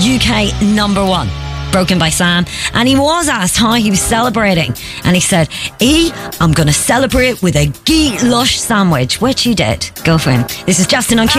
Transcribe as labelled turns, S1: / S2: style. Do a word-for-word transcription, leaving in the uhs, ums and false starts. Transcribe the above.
S1: U K number one. Broken by Sam. And he was asked how he was celebrating. And he said, E, I'm going to celebrate with a Ghee Lush sandwich, which he did. Go for him. This is Justin on Q.